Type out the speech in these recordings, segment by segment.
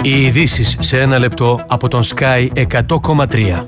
Οι ειδήσεις σε ένα λεπτό από τον Sky 100,3.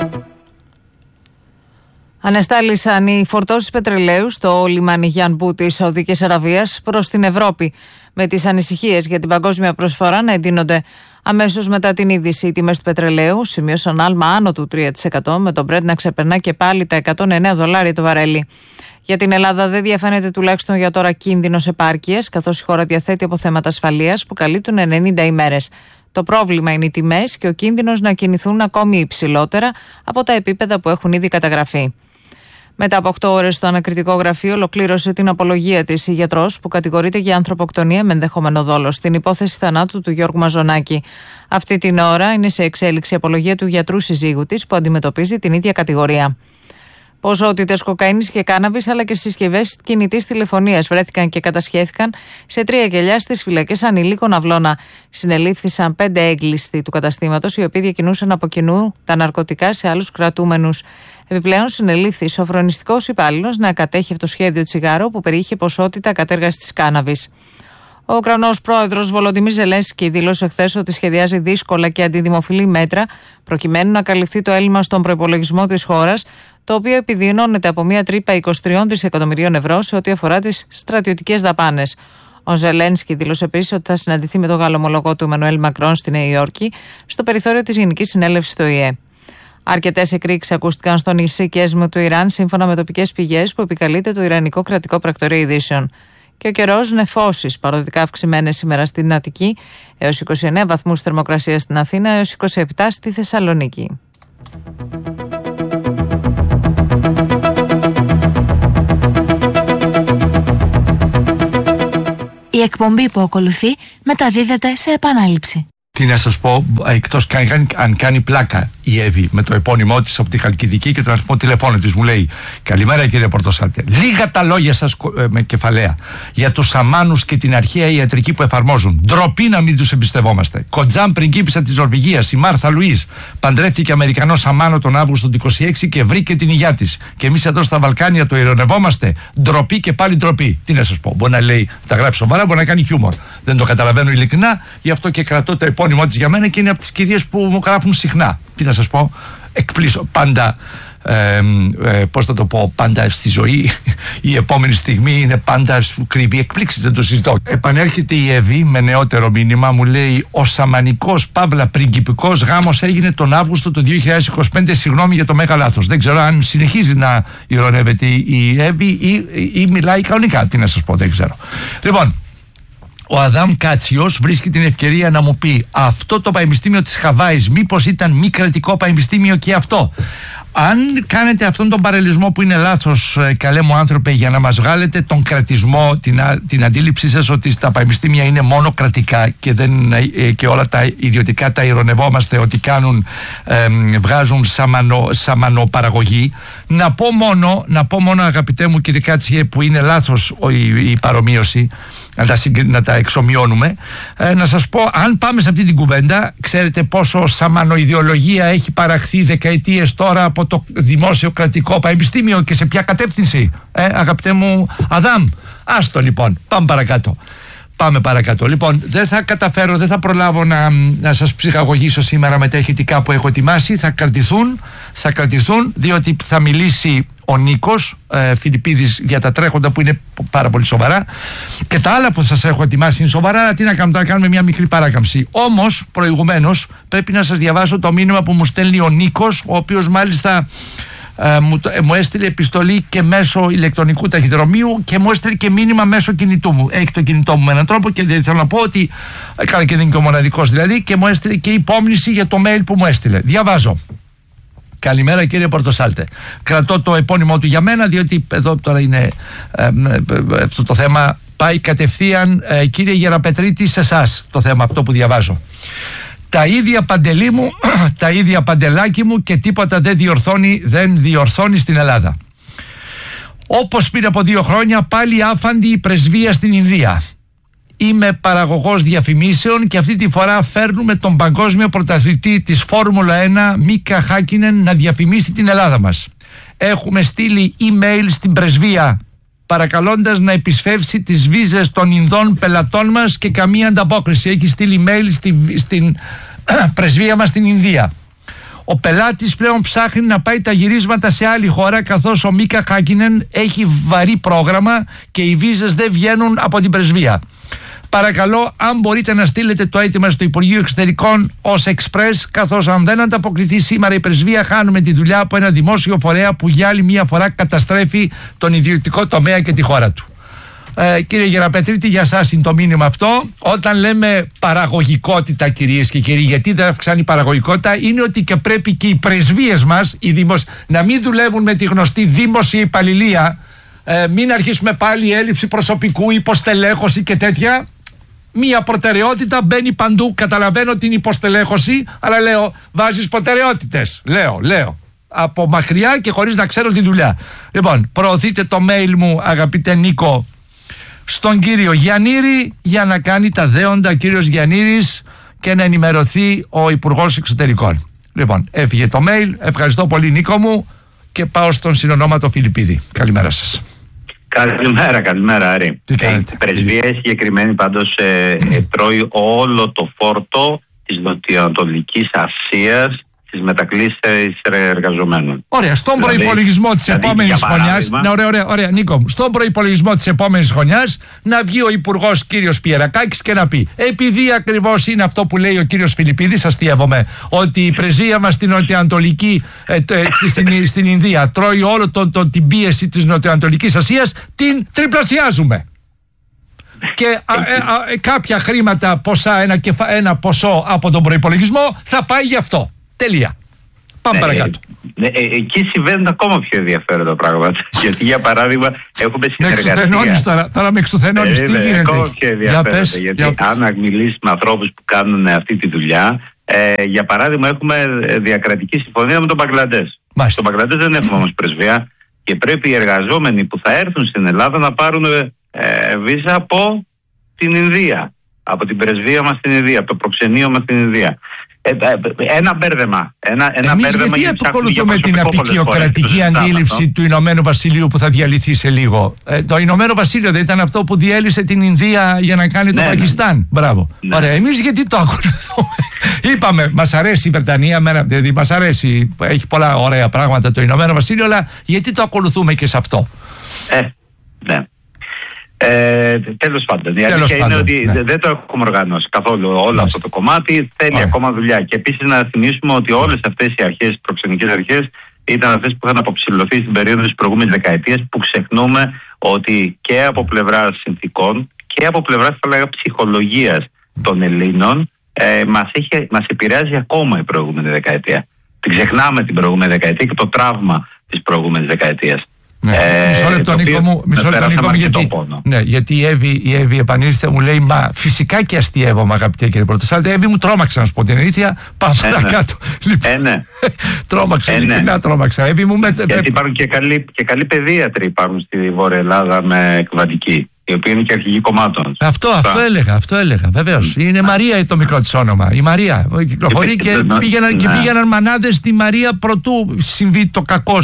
Ανεστάλησαν οι φορτώσεις πετρελαίου στο λιμάνι Γιανμπού της Σαουδικής Αραβίας προς την Ευρώπη, με τις ανησυχίες για την παγκόσμια προσφορά να εντείνονται. Αμέσως μετά την είδηση, οι τιμές του πετρελαίου σημείωσαν άλμα άνω του 3%, με τον Brent να ξεπερνά και πάλι τα $109 το βαρέλι. Για την Ελλάδα δεν διαφαίνεται τουλάχιστον για τώρα κίνδυνος επάρκειας, καθώς η χώρα διαθέτει αποθέματα ασφαλείας που καλύπτουν 90 ημέρες. Το πρόβλημα είναι οι τιμές και ο κίνδυνος να κινηθούν ακόμη υψηλότερα από τα επίπεδα που έχουν ήδη καταγραφεί. Μετά από 8 ώρες στο ανακριτικό γραφείο, ολοκλήρωσε την απολογία της η γιατρός που κατηγορείται για ανθρωποκτονία με ενδεχόμενο δόλο στην υπόθεση θανάτου του Γιώργου Μαζονάκη. Αυτή την ώρα είναι σε εξέλιξη η απολογία του γιατρού συζύγου της που αντιμετωπίζει την ίδια κατηγορία. Ποσότητες κοκαίνης και κάναβης αλλά και συσκευές κινητής τηλεφωνίας βρέθηκαν και κατασχέθηκαν σε 3 κελιά στις φυλακές ανηλίκων Αυλώνα. Συνελήφθησαν 5 έγκλειστοι του καταστήματος, οι οποίοι διακινούσαν από κοινού τα ναρκωτικά σε άλλους κρατούμενους. Επιπλέον, συνελήφθη σοφρονιστικός υπάλληλος να κατέχει αυτοσχέδιο τσιγάρο που περιείχε ποσότητα κατέργαστης κάναβης. Ο Ουκρανός πρόεδρος Βολοντιμίρ Ζελένσκι δήλωσε χθες ότι σχεδιάζει δύσκολα και αντιδημοφιλή μέτρα προκειμένου να καλυφθεί το έλλειμμα στον προϋπολογισμό της χώρας, το οποίο επιδεινώνεται από μια τρύπα 23 δισεκατομμυρίων ευρώ σε ό,τι αφορά τις στρατιωτικές δαπάνες. Ο Ζελένσκι δήλωσε επίσης ότι θα συναντηθεί με τον Γάλλο ομολογό του Εμμανουέλ Μακρόν στη Νέα Υόρκη, στο περιθώριο της Γενικής Συνέλευσης του ΟΗΕ. Αρκετές εκρήξεις ακούστηκαν στο νησί Κέσμου του Ιράν, σύμφωνα με τοπικές πηγές που επικαλείται το Ιρανικό Κρατικό Πρακτορείο Ειδήσεων. Και ο καιρός, νεφώσεις παροδικά αυξημένες σήμερα στην Αττική, έως 29 βαθμούς θερμοκρασία στην Αθήνα, έως 27 στη Θεσσαλονίκη. Η εκπομπή που ακολουθεί μεταδίδεται σε επανάληψη. Τι να σας πω, εκτός αν κάνει πλάκα η Εύη με το επώνυμό της από τη Χαλκιδική και τον αριθμό τηλεφώνου της, μου λέει «Καλημέρα κύριε Πορτοσάλτε, λίγα τα λόγια σας με κεφαλαία για τους σαμάνους και την αρχαία ιατρική που εφαρμόζουν. Ντροπή να μην τους εμπιστευόμαστε. Κοντζάμ πριγκίπισσα της Νορβηγίας, η Μάρθα Λουίς, παντρεύτηκε Αμερικανό σαμάνο τον Αύγουστο του 26 και βρήκε την υγειά της. Και εμείς εδώ στα Βαλκάνια το ειρωνευόμαστε. Ντροπή και πάλι ντροπή». Τι να σας πω, μπορεί να λέει, τα γράφει σοβαρά, μπορεί να κάνει χιούμορ. Δεν το καταλαβαίνω ειλικρινά, γι' αυτό και κρατώ το επώνυμό της για μένα και είναι από τις κυρίες που μου γράφουν συχνά. Τι να σας πω, εκπλήσω πάντα, πώς θα το πω, πάντα στη ζωή η επόμενη στιγμή είναι πάντα σου κρύβει εκπλήξεις, δεν το συζητώ. Επανέρχεται η Εύη με νεότερο μήνυμα, μου λέει «Ο σαμανικός παύλα πριγκιπικός γάμος έγινε τον Αύγουστο του 2025, συγγνώμη για το μέγα λάθος». Δεν ξέρω αν συνεχίζει να ειρωνεύεται η Εύη ή μιλάει κανονικά, τι να σας πω, δεν ξέρω. Λοιπόν, ο Αδάμ Κάτσιος βρίσκει την ευκαιρία να μου πει αυτό το πανεπιστήμιο της Χαβάης μήπως ήταν μη κρατικό πανεπιστήμιο και αυτό. Αν κάνετε αυτόν τον παραλληλισμό που είναι λάθος, καλέ μου άνθρωπε, για να μας βγάλετε τον κρατισμό, την αντίληψή σας ότι τα πανεπιστήμια είναι μόνο κρατικά και όλα τα ιδιωτικά τα ειρωνευόμαστε ότι βγάζουν σαμανοπαραγωγή, να πω μόνο αγαπητέ μου κύριε Κάτσιε, που είναι λάθος η παρομοίωση, να τα εξομοιώνουμε, να σας πω, αν πάμε σε αυτή την κουβέντα, ξέρετε πόσο σαμανοειδεολογία έχει παραχθεί δεκαετίες τώρα από το δημόσιο κρατικό πανεπιστήμιο και σε ποια κατεύθυνση, αγαπητέ μου Αδάμ. Άστο λοιπόν, πάμε παρακάτω. Λοιπόν, δεν θα προλάβω να σας ψυχαγωγήσω σήμερα με τα ηχητικά που έχω ετοιμάσει. Θα κρατηθούν, διότι θα μιλήσει ο Νίκος Φιλιππίδης για τα τρέχοντα που είναι πάρα πολύ σοβαρά. Και τα άλλα που σας έχω ετοιμάσει είναι σοβαρά, αλλά τι να κάνουμε, θα κάνουμε μια μικρή παράκαμψη. Όμως, προηγουμένως, πρέπει να σας διαβάσω το μήνυμα που μου στέλνει ο Νίκος, ο οποίος μάλιστα μου έστειλε επιστολή και μέσω ηλεκτρονικού ταχυδρομείου και μου έστειλε και μήνυμα μέσω κινητού μου. Έχει το κινητό μου με έναν τρόπο και θέλω να πω ότι καλά, και δεν είναι και ο μοναδικός δηλαδή, και μου έστειλε και υπόμνηση για το mail που μου έστειλε. Διαβάζω. Καλημέρα κύριε Πορτοσάλτε. Κρατώ το επώνυμό του για μένα, διότι εδώ τώρα είναι αυτό το θέμα πάει κατευθείαν, κύριε Γεραπετρίτη, σε εσάς το θέμα αυτό που διαβάζω. Τα ίδια Παντελή μου, τα ίδια Παντελάκι μου και τίποτα δεν διορθώνει στην Ελλάδα. Όπως πριν από 2 χρόνια πάλι άφαντη η πρεσβεία στην Ινδία. Είμαι παραγωγός διαφημίσεων και αυτή τη φορά φέρνουμε τον παγκόσμιο πρωταθλητή της Φόρμουλα 1 Μίκα Χάκινεν να διαφημίσει την Ελλάδα μας. Έχουμε στείλει email στην πρεσβεία παρακαλώντας να επισφεύσει τις βίζες των Ινδών πελατών μας και καμία ανταπόκριση. Έχει στείλει email στην πρεσβεία μας στην Ινδία. Ο πελάτης πλέον ψάχνει να πάει τα γυρίσματα σε άλλη χώρα, καθώς ο Μίκα Χάκινεν έχει βαρύ πρόγραμμα και οι βίζες δεν βγαίνουν από την πρεσβεία. Παρακαλώ, αν μπορείτε να στείλετε το αίτημα στο Υπουργείο Εξωτερικών ως express, καθώς αν δεν ανταποκριθεί σήμερα η πρεσβεία, χάνουμε τη δουλειά από ένα δημόσιο φορέα που για άλλη μια φορά καταστρέφει τον ιδιωτικό τομέα και τη χώρα του. Κύριε Γεραπετρίτη, για σας είναι το μήνυμα αυτό. Όταν λέμε παραγωγικότητα, κυρίες και κύριοι, γιατί δεν αυξάνει η παραγωγικότητα, είναι ότι και πρέπει και οι πρεσβείες μας να μην δουλεύουν με τη γνωστή δημόσια υπαλληλία, μην αρχίσουμε πάλι έλλειψη προσωπικού, υποστελέχωση και τέτοια. Μία προτεραιότητα μπαίνει παντού. Καταλαβαίνω την υποστελέχωση, αλλά λέω, βάζεις προτεραιότητες. Λέω. Από μακριά και χωρίς να ξέρω τη δουλειά. Λοιπόν, προωθείτε το mail μου, αγαπητέ Νίκο, στον κύριο Γιαννήρη για να κάνει τα δέοντα κύριος Γιαννήρης και να ενημερωθεί ο Υπουργός Εξωτερικών. Λοιπόν, έφυγε το mail. Ευχαριστώ πολύ, Νίκο μου, και πάω στον συνονόματο Φιλιππίδη. Καλημέρα σας. Καλημέρα, Άρη. Η πρεσβεία συγκεκριμένη πάντως τρώει όλο το φόρτο της Νοτιοανατολικής Ασίας, στις μετακλήσεις εργαζομένων. Ωραία, στον προϋπολογισμό της επόμενης χρονιάς. Ωραία, Νίκο μου. Στον προϋπολογισμό της επόμενης χρονιάς να βγει ο Υπουργός κύριος Πιερακάκης και να πει: επειδή ακριβώς είναι αυτό που λέει ο κύριος Φιλιππίδης, αστείευομαι, ότι η πρεσβεία μας στην Νοτιοανατολική, στην Ινδία, τρώει όλο την πίεση της Νοτιοανατολικής Ασίας, την τριπλασιάζουμε. Και κάποια χρήματα, ένα ποσό από τον προϋπολογισμό θα πάει γι' αυτό. Τελεία. Πάμε παρακάτω. Εκεί συμβαίνουν ακόμα πιο ενδιαφέροντα πράγματα. Γιατί, για παράδειγμα, έχουμε συνεργασία. Τώρα με εξουθενώνεις. Τι γίνεται? Ακόμα πιο ενδιαφέροντα. Γιατί αν μιλήσεις με ανθρώπους που κάνουν αυτή τη δουλειά, για παράδειγμα, έχουμε διακρατική συμφωνία με τον Μπαγκλαντές. Στον Μπαγκλαντές δεν έχουμε όμως πρεσβεία και πρέπει οι εργαζόμενοι που θα έρθουν στην Ελλάδα να πάρουν βίζα από την Ινδία. Από την πρεσβεία μας στην Ινδία, από το προξενείο μας στην Ινδία. Ένα μπέρδεμα. Εμείς γιατί επικολουθούμε την απεικιοκρατική αντίληψη του Ηνωμένου Βασιλείου που θα διαλυθεί σε λίγο? Το Ηνωμένο Βασίλειο δεν ήταν αυτό που διέλυσε την Ινδία για να κάνει το Πακιστάν? Μπράβο. Ωραία, εμείς γιατί το ακολουθούμε? Είπαμε, μας αρέσει η Βρετανία, δηλαδή μας αρέσει, έχει πολλά ωραία πράγματα το Ηνωμένο Βασίλειο, αλλά γιατί το ακολουθούμε και σε αυτό? Ναι. Τέλος πάντων, η αλήθεια είναι ότι δεν το έχουμε οργανώσει καθόλου όλο αυτό το κομμάτι. Θέλει ακόμα δουλειά. Και επίσης να θυμίσουμε ότι όλες αυτές οι αρχές, οι προξενικές αρχές, ήταν αυτές που είχαν αποψηλωθεί στην περίοδο της προηγούμενης δεκαετίας, που ξεχνούμε ότι και από πλευράς συνθήκων και από πλευράς, θα λέγαμε, ψυχολογίας των Ελλήνων μας επηρεάζει ακόμα η προηγούμενη δεκαετία. Την ξεχνάμε την προηγούμενη δεκαετία και το τραύμα της προηγούμενης δεκαετίας. Μισό λεπτό, Νίκο μου, γιατί η Εύη επανήλθε, μου λέει: μα φυσικά και αστιεύομαι, αγαπητέ κύριε Πρωτοσάλτη. Εύη μου, τρόμαξα να σου πω την αλήθεια. Πάμε παρακάτω. Τρόμαξα, ειλικρινά τρόμαξα. Εύη μου, γιατί υπάρχουν και καλοί παιδίατροι υπάρχουν στη Βόρεια Ελλάδα με εκβατική, η οποία είναι και αρχηγή κομμάτων. Αυτό έλεγα, βεβαίως. Είναι Μαρία το μικρό της όνομα. Η Μαρία κυκλοφορεί και πήγαιναν μανάδες στη Μαρία προτού συμβεί το κακό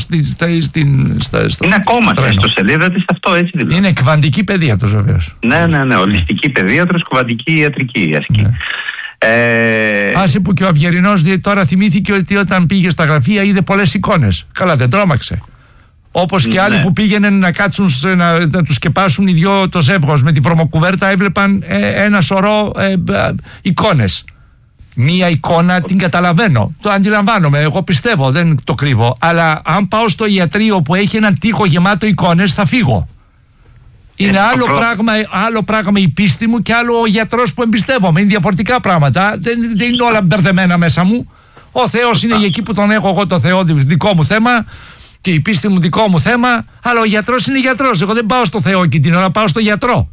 είναι ακόμα στην ιστοσελίδα της αυτό, έτσι δηλαδή. Είναι κβαντική παιδίατρος, βεβαίως. Ναι, ολιστική παιδίατρος, κβαντική ιατρική ασκή. Άσε που και ο Αυγερινός τώρα θυμήθηκε ότι όταν πήγε στα γραφεία είδε πολλές εικόνες. Καλά, δεν τρόμαξε. Όπως και άλλοι που πήγαιναν να κάτσουν να τους σκεπάσουν οι δυο το ζεύγος με τη βρωμοκουβέρτα, έβλεπαν ένα σωρό εικόνες. Μία εικόνα την καταλαβαίνω, το αντιλαμβάνομαι, εγώ πιστεύω, δεν το κρύβω. Αλλά αν πάω στο ιατρείο που έχει έναν τοίχο γεμάτο εικόνες, θα φύγω. Είναι άλλο πράγμα η πίστη μου και άλλο ο γιατρός που εμπιστεύομαι. Είναι διαφορετικά πράγματα, δεν είναι όλα μπερδεμένα μέσα μου. Ο Θεός είναι εκεί που τον έχω εγώ, το Θεό, δικό μου θέμα. Και η πίστη μου δικό μου θέμα, αλλά ο γιατρός είναι γιατρός. Εγώ δεν πάω στο Θεό εκείνη την ώρα, πάω στο γιατρό.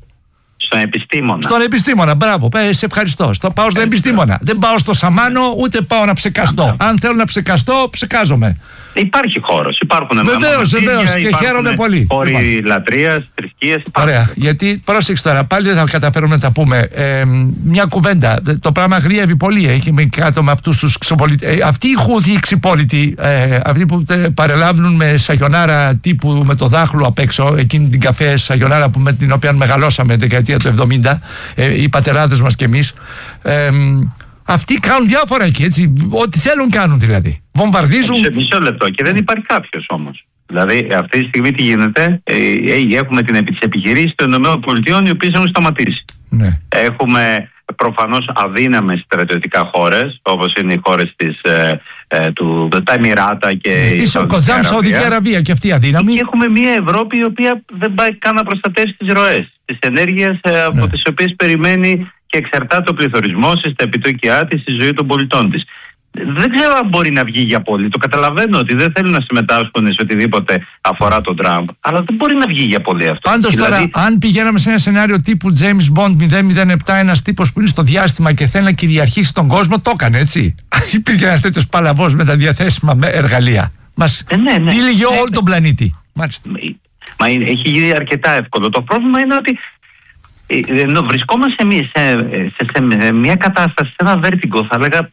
Στον επιστήμονα, μπράβο, σε ευχαριστώ. Πάω στον επιστήμονα. Δεν πάω στο σαμάνο, ούτε πάω να ψεκαστώ. Αν θέλω να ψεκαστώ, ψεκάζομαι. Υπάρχει χώρος, υπάρχουν βεβαίως, και χαίρομαι πολύ. Χώροι λατρείας, θρησκείας. αδικίες. Ωραία, γιατί πρόσεξε τώρα, πάλι δεν θα καταφέρουμε να τα πούμε. Μια κουβέντα. Το πράγμα γριεύει πολύ. Έχει κάτω με αυτούς τους ξεπολίτες. Αυτοί οι Χούθοι ξεπόλυτοι, αυτοί που παρελάβουν με σαγιονάρα τύπου με το δάχλο απ' έξω, εκείνη την καφέ σαγιονάρα με την οποία μεγαλώσαμε δεκαετία του 70, οι πατεράδες μας κι εμείς. Αυτοί κάνουν διάφορα εκεί, έτσι. Ό,τι θέλουν κάνουν δηλαδή. Βομβαρδίζουν. Σε μισό λεπτό και δεν υπάρχει κάποιος όμως. Δηλαδή, αυτή τη στιγμή τι γίνεται, έχουμε τις επιχειρήσεις των ΗΠΑ, οι οποίες έχουν σταματήσει. Ναι. Έχουμε προφανώς αδύναμες στρατιωτικά χώρες, όπως είναι οι χώρες τα Εμιράτα και η Σαουδική Αραβία και αυτή αδύναμη. Και έχουμε μια Ευρώπη η οποία δεν πάει καν να προστατεύσει τις ροές της ενέργειας από τις οποίες περιμένει και εξαρτάται ο πληθωρισμός της, τα επιτόκια της, στη ζωή των πολιτών της. Δεν ξέρω αν μπορεί να βγει για πολύ. Το καταλαβαίνω ότι δεν θέλουν να συμμετάσχουν σε οτιδήποτε αφορά τον Τραμπ, αλλά δεν μπορεί να βγει για πολύ αυτό. Πάντως τώρα, αν πηγαίναμε σε ένα σενάριο τύπου James Bond 007, ένας τύπος που είναι στο διάστημα και θέλει να κυριαρχήσει τον κόσμο, το έκανε, έτσι. Υπήρχε ένας τέτοιος παλαβός με τα διαθέσιμα εργαλεία. Μας τύλιγε όλο τον πλανήτη. Μα έχει γίνει αρκετά εύκολο. Το πρόβλημα είναι ότι βρισκόμαστε εμείς σε μια κατάσταση, σε ένα βέρτιγκο, θα λέγα,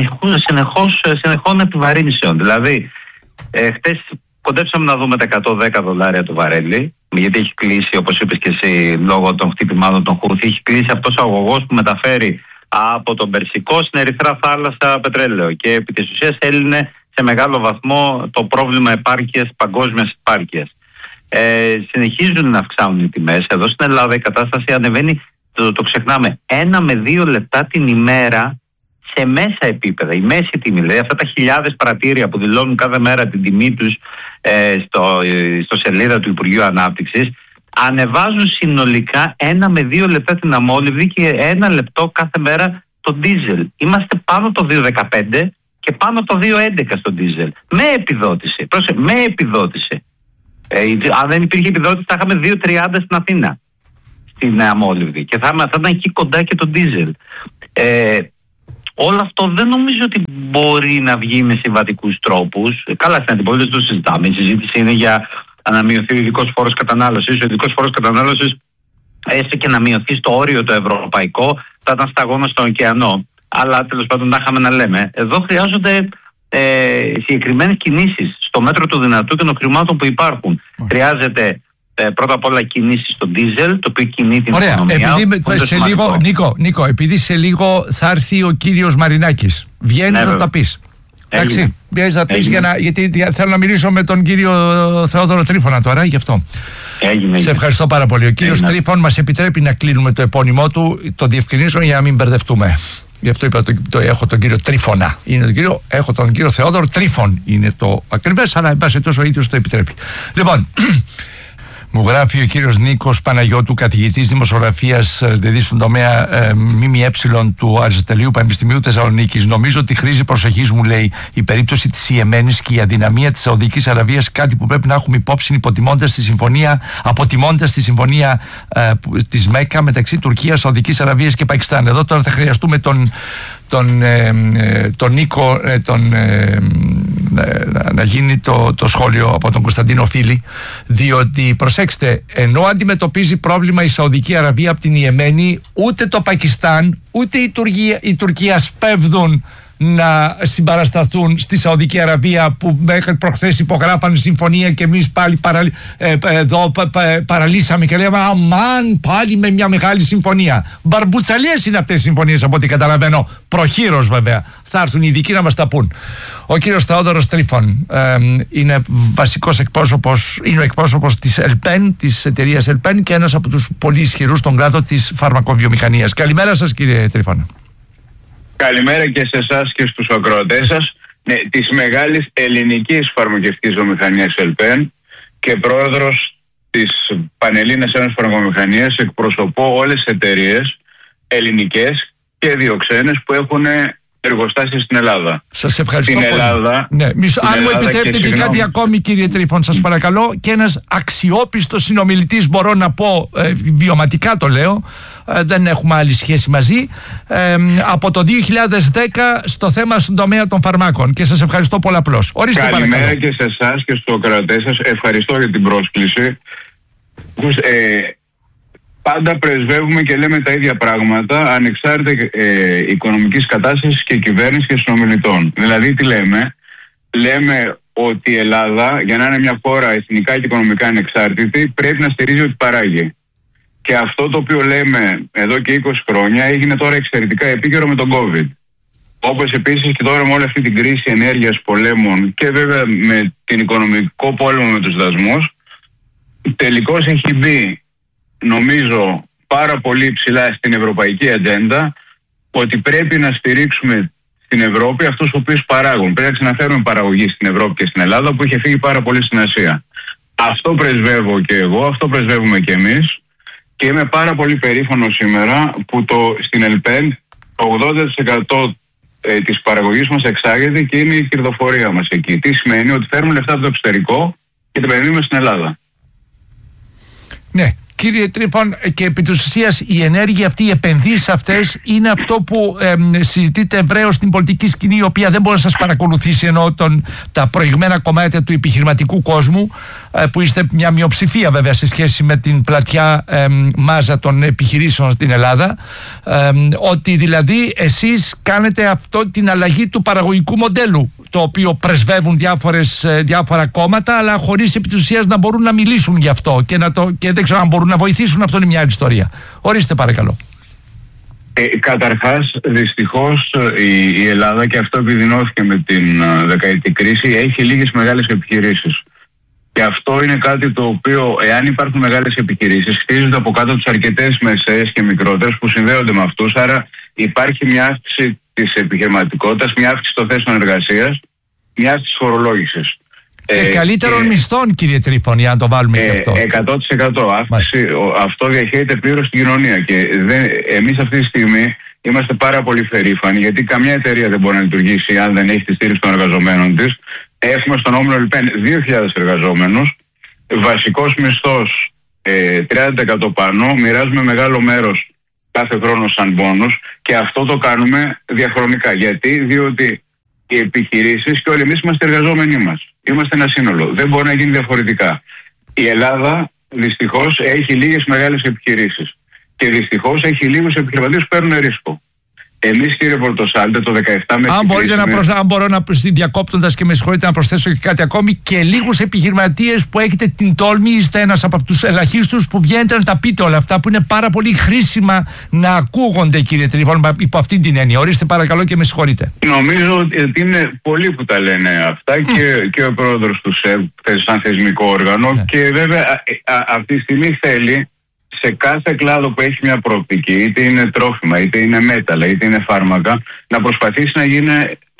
συνεχών επιβαρύνσεων. Δηλαδή, χτες κοντέψαμε να δούμε τα $110 το βαρέλι, γιατί έχει κλείσει, όπως είπες και εσύ, λόγω των χτυπημάτων των Χούθη, έχει κλείσει αυτός ο αγωγός που μεταφέρει από τον Περσικό στην Ερυθρά θάλασσα πετρέλαιο και επί της ουσίας έλυνε σε μεγάλο βαθμό το πρόβλημα επάρκειας, παγκόσμιας επάρκειας. Συνεχίζουν να αυξάνουν οι τιμές. Εδώ στην Ελλάδα η κατάσταση ανεβαίνει, το ξεχνάμε, 1 με 2 λεπτά την ημέρα σε μέσα επίπεδα. Η μέση τιμή, δηλαδή αυτά τα χιλιάδες πρατήρια που δηλώνουν κάθε μέρα την τιμή τους στο σελίδα του Υπουργείου Ανάπτυξης, ανεβάζουν συνολικά 1 με 2 λεπτά την αμόλυβδη και 1 λεπτό κάθε μέρα το ντίζελ. Είμαστε πάνω το 2,15 και πάνω το 2,11 στο ντίζελ. Με επιδότηση. Με επιδότηση. Αν δεν υπήρχε επιδότηση θα είχαμε 2,30 στην Αθήνα, στην αμόλυβδη, και θα ήταν εκεί κοντά και το ντίζελ. Όλο αυτό δεν νομίζω ότι μπορεί να βγει με συμβατικούς τρόπους. Καλά, στην αντιπολίτευση το συζητάμε. Η συζήτηση είναι για να μειωθεί ο ειδικός φόρος κατανάλωσης. Ο ειδικός φόρος κατανάλωσης, έστω και να μειωθεί στο όριο το ευρωπαϊκό, θα ήταν σταγόνα στον ωκεανό. Αλλά τέλος πάντων τα είχαμε να λέμε. Εδώ χρειάζονται συγκεκριμένες κινήσεις στο μέτρο του δυνατού και των χρημάτων που υπάρχουν. Χρειάζεται πρώτα απ' όλα κινήσεις στο ντίζελ, το οποίο κινεί την οικονομία. Νίκο, επειδή σε λίγο θα έρθει ο κύριος Μαρινάκης, βγαίνει να τα πεις. Εντάξει, βγαίνεις να πεις γιατί θέλω να μιλήσω με τον κύριο Θεόδωρο Τρίφωνα τώρα, γι' αυτό. Σε ευχαριστώ πάρα πολύ. Ο κύριος Τρίφων μας επιτρέπει να κλείνουμε το επώνυμό του, το διευκρινίζω για να μην μπερδευτούμε. Γι' αυτό είπα έχω τον κύριο Τρίφωνα. Έχω τον κύριο Θεόδωρο Τρίφων. Είναι το ακριβές, αλλά εν πάση τόσο ο ίδιος το επιτρέπει. Λοιπόν, μου γράφει ο κύριος Νίκος Παναγιώτου, καθηγητής δημοσιογραφίας, δηλαδή στον τομέα ΜΜΕ του Αριστοτελείου Πανεπιστημίου Θεσσαλονίκης. Νομίζω ότι χρήζει προσοχής, μου λέει, η περίπτωση της Ιεμένης και η αδυναμία της Σαουδικής Αραβίας, κάτι που πρέπει να έχουμε υπόψη αποτιμώντας τη συμφωνία της ΜΕΚΑ μεταξύ Τουρκίας, Σαουδικής Αραβίας και Πακιστάν. Εδώ τώρα θα χρειαστούμε τον Νίκο να γίνει το σχόλιο από τον Κωνσταντίνο Φίλη, διότι προσέξτε, ενώ αντιμετωπίζει πρόβλημα η Σαουδική Αραβία από την Ιεμένη, ούτε το Πακιστάν ούτε η Τουρκία σπέβδουν να συμπαρασταθούν στη Σαουδική Αραβία, που μέχρι προχθές υπογράφανε συμφωνία και εμείς πάλι παραλύσαμε και λέμε αμάν, πάλι με μια μεγάλη συμφωνία. Μπαρμπουτσαλιές είναι αυτές οι συμφωνίες από ό,τι καταλαβαίνω, προχείρως βέβαια. Θα έρθουν οι ειδικοί να μας τα πούν. Ο κύριος Θεόδωρος Τρίφων είναι βασικός εκπρόσωπος, είναι ο εκπρόσωπος της ΕΛΠΕΝ, της εταιρείας ΕΛΠΕΝ, και ένας από τους πολύ ισχυρούς στον κλάδο της φαρμακοβιομηχανίας. Καλημέρα σας, κύριε Τρίφωνα. Καλημέρα και σε εσάς και στους ακροατές σας. Ναι, της μεγάλης ελληνικής φαρμακευτικής βιομηχανίας ΕΛΠΕΝ και πρόεδρος της Πανελλήνιας Ένωσης Φαρμακοβιομηχανίας. Εκπροσωπώ όλες τις εταιρείες ελληνικές και διοξένες που έχουν εργοστάσια στην Ελλάδα. Σας ευχαριστώ στην πολύ. Ελλάδα. Ναι, αν μου επιτρέπετε και κάτι ακόμη, κύριε Τρίφων, σας παρακαλώ, και ένας αξιόπιστος συνομιλητής, μπορώ να πω, βιωματικά το λέω, δεν έχουμε άλλη σχέση μαζί, από το 2010 στο θέμα στον τομέα των φαρμάκων, και σας ευχαριστώ πολλαπλώς. Ορίστε, καλημέρα παρακαλώ. Και σε εσάς και στους ακροατές σας. Ευχαριστώ για την πρόσκληση. Πάντα πρεσβεύουμε και λέμε τα ίδια πράγματα ανεξάρτητα οικονομικής κατάστασης και κυβέρνησης και συνομιλητών. Δηλαδή τι λέμε? Λέμε ότι η Ελλάδα, για να είναι μια χώρα εθνικά και οικονομικά ανεξάρτητη, πρέπει να στηρίζει ότι παράγει. Και αυτό το οποίο λέμε εδώ και 20 χρόνια έγινε τώρα εξαιρετικά επίκαιρο με τον COVID. Όπως επίσης και τώρα με όλη αυτή την κρίση ενέργειας, πολέμων και βέβαια με την οικονομικό πόλεμο με τους δασμούς, τελικώς έχει μπει, νομίζω, πάρα πολύ ψηλά στην ευρωπαϊκή ατζέντα ότι πρέπει να στηρίξουμε στην Ευρώπη αυτούς οι οποίους παράγουν. Πρέπει να ξαναφέρουμε παραγωγή στην Ευρώπη και στην Ελλάδα που είχε φύγει πάρα πολύ στην Ασία. Αυτό πρεσβεύω και εγώ, αυτό πρεσβεύουμε και εμείς και είμαι πάρα πολύ περήφανος σήμερα που στην ΕΛΠΕΝ το 80% της παραγωγής μας εξάγεται και είναι η κερδοφορία μας εκεί. Τι σημαίνει? Ότι φέρνουμε λεφτά από το εξωτερικό και τα επενδύουμε στην Ελλάδα. Ναι. Κύριε Τρίφων, και επί της ουσίας η ενέργεια αυτή, οι επενδύσεις αυτές είναι αυτό που συζητείται ευρέως στην πολιτική σκηνή, η οποία δεν μπορεί να σας παρακολουθήσει, ενώ τα προηγμένα κομμάτια του επιχειρηματικού κόσμου, που είστε μια μειοψηφία βέβαια σε σχέση με την πλατιά μάζα των επιχειρήσεων στην Ελλάδα, ότι δηλαδή εσείς κάνετε την αλλαγή του παραγωγικού μοντέλου, το οποίο πρεσβεύουν διάφορα κόμματα, αλλά χωρίς επί της ουσίας να μπορούν να μιλήσουν γι' αυτό και δεν ξέρω αν μπορούν να βοηθήσουν. Αυτό είναι μια άλλη ιστορία. Ορίστε παρακαλώ. Καταρχάς, δυστυχώς η Ελλάδα, και αυτό επιδεινώθηκε με την δεκαετή κρίση, έχει λίγες μεγάλες επιχειρήσεις. Και αυτό είναι κάτι το οποίο, εάν υπάρχουν μεγάλες επιχειρήσεις, χτίζονται από κάτω τους αρκετές μεσαίες και μικρότερες που συνδέονται με αυτούς. Άρα υπάρχει μια αύξηση της επιχειρηματικότητας, μια αύξηση των θέσεων εργασίας, μια αύξηση της φορολόγησης. Και καλύτερων μισθών, κύριε Τρίφωνη, αν το βάλουμε και αυτό. 100% αύξηση. Αυτό διαχέεται πλήρως στην κοινωνία. Και εμείς αυτή τη στιγμή είμαστε πάρα πολύ περήφανοι, γιατί καμιά εταιρεία δεν μπορεί να λειτουργήσει αν δεν έχει τη στήριξη των εργαζομένων της. Έχουμε στον όμιλο ΛΠΕΝ 2.000 εργαζόμενους, βασικός μισθός 30% πάνω, μοιράζουμε μεγάλο μέρος κάθε χρόνο σαν μπόνους και αυτό το κάνουμε διαχρονικά. Γιατί? Διότι οι επιχειρήσεις και όλοι εμείς είμαστε εργαζόμενοι μας. Είμαστε ένα σύνολο. Δεν μπορεί να γίνει διαφορετικά. Η Ελλάδα δυστυχώς έχει λίγες μεγάλες επιχειρήσεις και δυστυχώς έχει λίγους επιχειρηματίες που παίρνουν ρίσκο. Εμείς, κύριε Πορτοσάλτε, το 17 με αν μπορώ να διακόπτοντας και με συγχωρείτε να προσθέσω και κάτι ακόμη, και λίγους επιχειρηματίες που έχετε την τόλμη, είστε ένας από τους ελαχίστους που βγαίνετε να τα πείτε όλα αυτά που είναι πάρα πολύ χρήσιμα να ακούγονται, κύριε Τρίφων, υπό αυτή την έννοια. Ορίστε παρακαλώ και με συγχωρείτε. Νομίζω ότι είναι πολλοί που τα λένε αυτά και ο πρόεδρος του ΣΕΒ σαν θεσμικό όργανο και βέβαια αυτή τη στιγμή θέλει σε κάθε κλάδο που έχει μια προοπτική, είτε είναι τρόφιμα, είτε είναι μέταλλα, είτε είναι φάρμακα, να προσπαθήσει να γίνει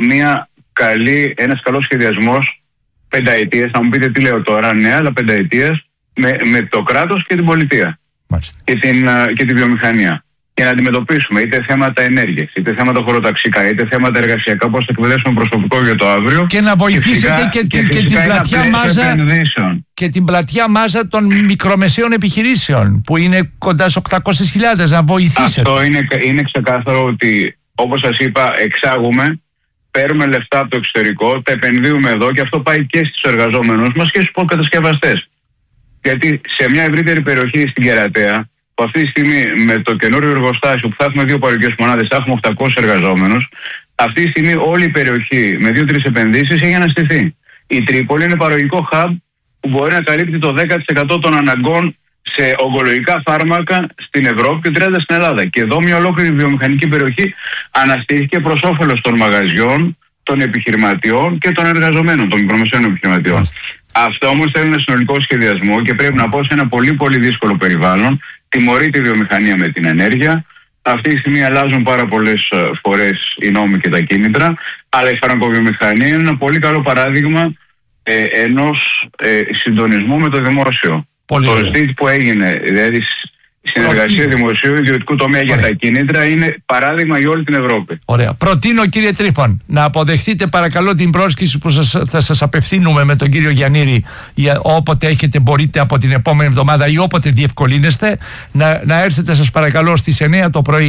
ένας καλός σχεδιασμός πενταετίας. Θα μου πείτε τι λέω τώρα, ναι, αλλά πενταετίας με το κράτος και την πολιτεία και τη βιομηχανία. Και να αντιμετωπίσουμε είτε θέματα ενέργειας, είτε θέματα χωροταξικά, είτε θέματα εργασιακά, πώς θα εκπαιδεύσουμε προσωπικό για το αύριο. Και να βοηθήσετε και την πλατιά μάζα των μικρομεσαίων επιχειρήσεων, που είναι κοντά στις 800.000, να βοηθήσετε. Αυτό είναι ξεκάθαρο ότι, όπως σας είπα, εξάγουμε, παίρνουμε λεφτά από το εξωτερικό, τα επενδύουμε εδώ και αυτό πάει και στους εργαζόμενους μας και στους κατασκευαστές. Γιατί σε μια ευρύτερη περιοχή στην Κερατέα, που αυτή τη στιγμή με το καινούριο εργοστάσιο που θα έχουμε 2 παραγωγικές μονάδες, θα έχουμε 800 εργαζόμενους, αυτή τη στιγμή όλη η περιοχή με 2-3 επενδύσεις έχει αναστηθεί. Η Τρίπολη είναι παραγωγικό hub που μπορεί να καλύπτει το 10% των αναγκών σε ογκολογικά φάρμακα στην Ευρώπη και 30% στην Ελλάδα. Και εδώ μια ολόκληρη βιομηχανική περιοχή αναστήθηκε προς όφελος των μαγαζιών, των επιχειρηματιών και των εργαζομένων, των μικρομεσαίων επιχειρηματιών. Αυτό όμως θέλει ένα συνολικό σχεδιασμό και πρέπει να πω σε ένα πολύ πολύ δύσκολο περιβάλλον. Τιμωρεί τη βιομηχανία με την ενέργεια. Αυτή τη στιγμή αλλάζουν πάρα πολλές φορές οι νόμοι και τα κίνητρα, αλλά η φαρμακοβιομηχανία είναι ένα πολύ καλό παράδειγμα ενός συντονισμού με το δημόσιο. Το ΣΔΙΤ που έγινε, δηλαδή η συνεργασία δημοσίου ιδιωτικού τομέα για τα κίνητρα, είναι παράδειγμα για όλη την Ευρώπη. Ωραία. Προτείνω, κύριε Τρίφων, να αποδεχτείτε παρακαλώ την πρόσκληση που θα σας απευθύνουμε με τον κύριο Γιαννήρη, όποτε μπορείτε από την επόμενη εβδομάδα ή όποτε διευκολύνεστε, να έρθετε σας παρακαλώ στις 9 το πρωί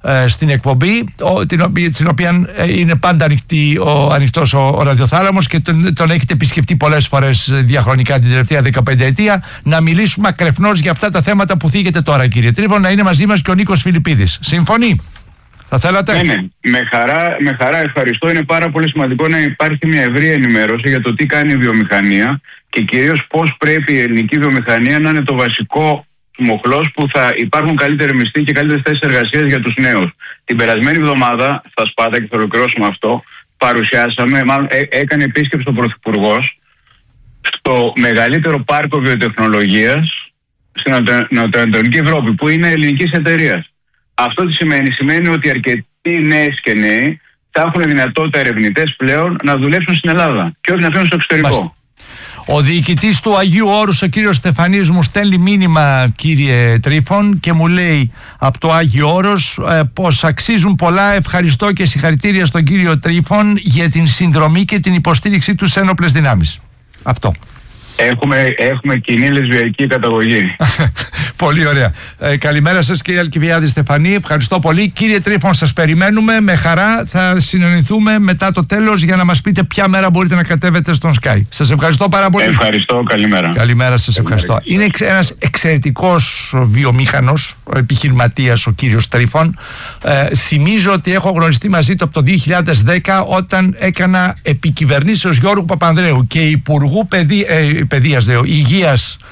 στην εκπομπή, την οποία είναι πάντα ανοιχτός ο ραδιοθάλαμος και τον έχετε επισκεφτεί πολλές φορές διαχρονικά την τελευταία 15 ετία, να μιλήσουμε ακρεφνώς για αυτά τα θέματα που θίγεται τώρα, κύριε Τρίφων, να είναι μαζί μας και ο Νίκος Φιλιππίδης. Συμφωνεί? Θα θέλατε? Ναι. Με χαρά ευχαριστώ. Είναι πάρα πολύ σημαντικό να υπάρχει μια ευρεία ενημέρωση για το τι κάνει η βιομηχανία και κυρίως πώς πρέπει η ελληνική βιομηχανία να είναι το βασικό μοχλός που θα υπάρχουν καλύτεροι μισθοί και καλύτερες θέσεις εργασίας για τους νέους. Την περασμένη εβδομάδα, στα Σπάτα, και θα ολοκληρώσουμε αυτό, έκανε επίσκεψη ο Πρωθυπουργός στο μεγαλύτερο πάρκο βιοτεχνολογίας στην Νοτιοανατολική Ευρώπη, που είναι ελληνικής εταιρείας. Αυτό τι σημαίνει? Σημαίνει ότι αρκετοί νέοι και νέοι θα έχουν δυνατότητα, ερευνητές πλέον, να δουλέψουν στην Ελλάδα και όχι να φύγουν στο εξωτερικό. Ο διοικητής του Αγίου Όρους, ο κύριος Στεφανής, μου στέλνει μήνυμα, κύριε Τρίφων, και μου λέει από το Άγιο Όρος πως αξίζουν πολλά. Ευχαριστώ και συγχαρητήρια στον κύριο Τρίφων για την συνδρομή και την υποστήριξή του σε ένοπλες δυνάμεις. Αυτό. Έχουμε κοινή λεσβιακή καταγωγή. Πολύ ωραία. Καλημέρα σας, κύριε Αλκιβιάδη Στεφανή. Ευχαριστώ πολύ. Κύριε Τρίφων, σας περιμένουμε με χαρά. Θα συνεννοηθούμε μετά το τέλος για να μας πείτε ποια μέρα μπορείτε να κατέβετε στον Sky. Σας ευχαριστώ πάρα πολύ. Ευχαριστώ. Καλημέρα. Καλημέρα σας. Ευχαριστώ. Είναι ένας εξαιρετικός βιομήχανος, επιχειρηματίας ο κύριος Τρίφων. Θυμίζω ότι έχω γνωριστεί μαζί του από το 2010 όταν έκανα επικυβερνήσεως Γιώργου Παπανδρέου και Υπουργού Υγείας.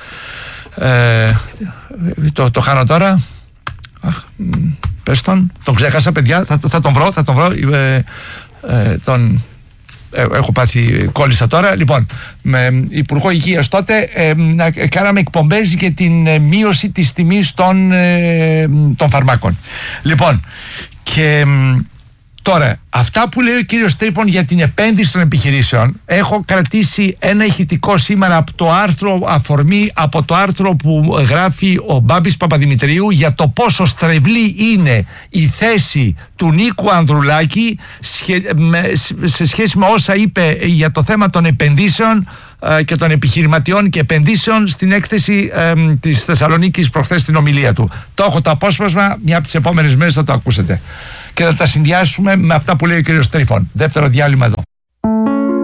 Το χάνω τώρα. Πες τον ξέχασα, παιδιά. Θα τον βρω. Έχω πάθει, κόλλησα τώρα. Λοιπόν, με Υπουργό Υγείας τότε κάναμε εκπομπές για την μείωση της τιμής των φαρμάκων. Λοιπόν, και τώρα, αυτά που λέει ο κύριος Τρίφων για την επένδυση των επιχειρήσεων, έχω κρατήσει ένα ηχητικό σήμερα από το άρθρο αφορμή, από το άρθρο που γράφει ο Μπάμπης Παπαδημητρίου για το πόσο στρεβλή είναι η θέση του Νίκου Ανδρουλάκη σε σχέση με όσα είπε για το θέμα των επενδύσεων και των επιχειρηματιών και επενδύσεων στην έκθεση της Θεσσαλονίκης προχθές στην ομιλία του. Το έχω το απόσπασμα, μια από τις επόμενες μέρες θα το ακούσετε και θα τα συνδυάσουμε με αυτά που λέει ο κύριος Τρίφων. Δεύτερο διάλειμμα εδώ.